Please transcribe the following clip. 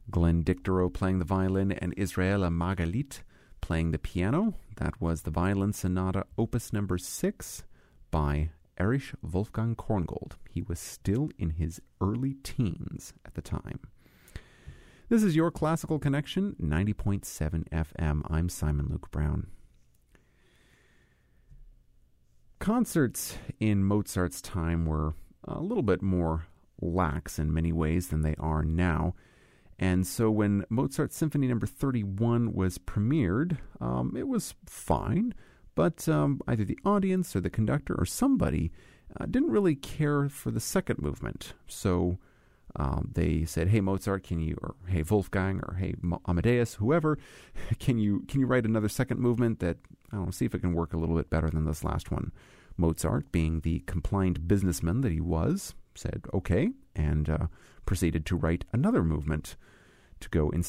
Glenn Dictorow playing the violin, and Israela Margalit playing the piano. That was the Violin Sonata Opus number 6 by Erich Wolfgang Korngold. He was still in his early teens at the time. This is your Classical Connection, 90.7 FM. I'm Simon Luke Brown. Concerts in Mozart's time were a little bit more lax in many ways than they are now. And so when Mozart's Symphony No. 31 was premiered, it was fine, but either the audience or the conductor or somebody didn't really care for the second movement. So they said, hey, Mozart, can you, or hey, Wolfgang, or hey, Amadeus, whoever, can you write another second movement that, I don't know, see if it can work a little bit better than this last one. Mozart, being the compliant businessman that he was, said okay, and proceeded to write another movement to go instead